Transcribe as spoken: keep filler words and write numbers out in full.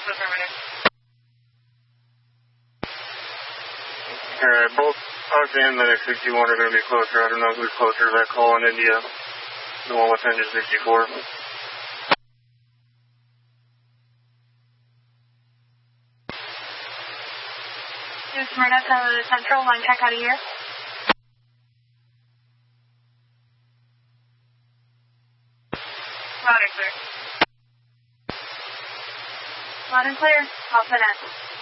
affirmative. Alright, both Arc and Linux sixty-one are going to be closer. I don't know who's closer to that call in India. The one with engine sixty-four. New Smyrna to Central, line check out of here. Loud and clear. Loud and clear. Off the net.